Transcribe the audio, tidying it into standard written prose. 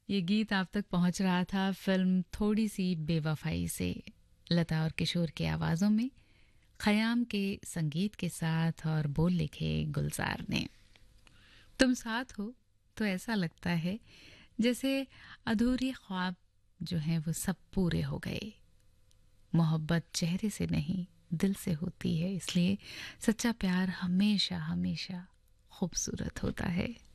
ये गीत आप तक पहुंच रहा था फिल्म थोड़ी सी बेवफाई से, लता और किशोर की आवाज़ों में, खयाम के संगीत के साथ और बोल लिखे गुलजार ने। तुम साथ हो तो ऐसा लगता है जैसे अधूरे ख्वाब जो हैं वो सब पूरे हो गए। मोहब्बत चेहरे से नहीं दिल से होती है, इसलिए सच्चा प्यार हमेशा हमेशा खूबसूरत होता है।